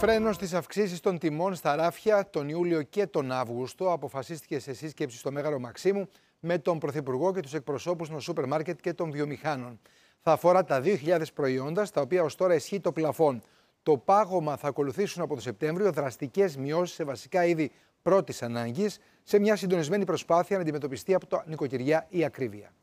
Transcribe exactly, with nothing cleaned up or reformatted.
Φρένο στις αυξήσεις των τιμών στα ράφια τον Ιούλιο και τον Αύγουστο αποφασίστηκε σε σύσκεψη στο Μέγαρο Μαξίμου με τον Πρωθυπουργό και τους εκπροσώπους των σούπερ μάρκετ και των βιομηχάνων. Θα αφορά τα δύο χιλιάδες προϊόντα, στα οποία ως τώρα ισχύει το πλαφόν. Το πάγωμα θα ακολουθήσουν από το Σεπτέμβριο δραστικές μειώσεις σε βασικά είδη πρώτης ανάγκης, σε μια συντονισμένη προσπάθεια να αντιμετωπιστεί από τα νοικοκυριά η ακρίβεια.